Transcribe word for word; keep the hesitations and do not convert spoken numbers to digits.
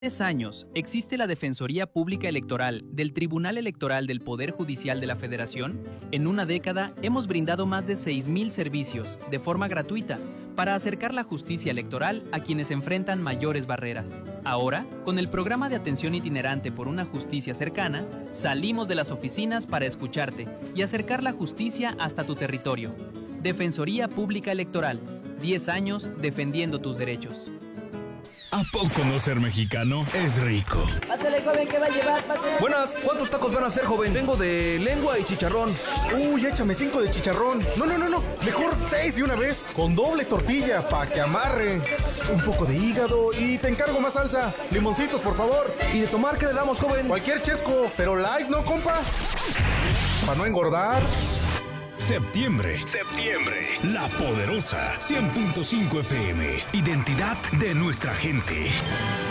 Tres años existe la Defensoría Pública Electoral del Tribunal Electoral del Poder Judicial de la Federación. En una década hemos brindado más de seis mil servicios de forma gratuita para acercar la justicia electoral a quienes enfrentan mayores barreras. Ahora, con el programa de atención itinerante por una justicia cercana, salimos de las oficinas para escucharte y acercar la justicia hasta tu territorio. Defensoría Pública Electoral, diez años defendiendo tus derechos. ¿A poco no ser mexicano es rico? Pásale, joven, ¿qué va a llevar? Pásale. Buenas, ¿cuántos tacos van a hacer, joven? Tengo de lengua y chicharrón. Uy, échame cinco de chicharrón. No, no, no, no, mejor seis de una vez. Con doble tortilla, pa' que amarre. Un poco de hígado y te encargo más salsa. Limoncitos, por favor. ¿Y de tomar qué le damos, joven? Cualquier chesco, pero light, ¿no, compa? Para no engordar. Septiembre, septiembre, La Poderosa, cien punto cinco F M, identidad de nuestra gente.